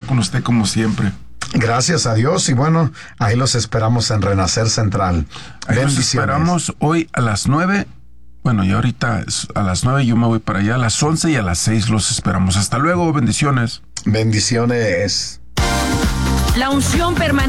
con usted como siempre. Gracias a Dios, y bueno, ahí los esperamos en Renacer Central. Ahí los esperamos hoy a las 9. Bueno, y ahorita a las 9 yo me voy para allá, a las 11 y a las 6 los esperamos. Hasta luego, bendiciones. Bendiciones. La unción permanece.